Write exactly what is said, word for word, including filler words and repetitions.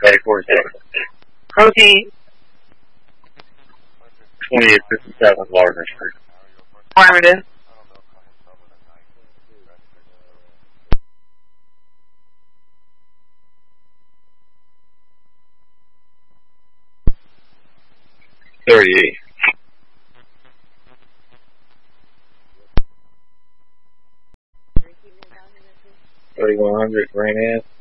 Okay, forty-seven. Protein. twenty-eight fifty-seven, Lardner Street. Farmington. thirty-eight. thirty-one hundred, Grand Ave.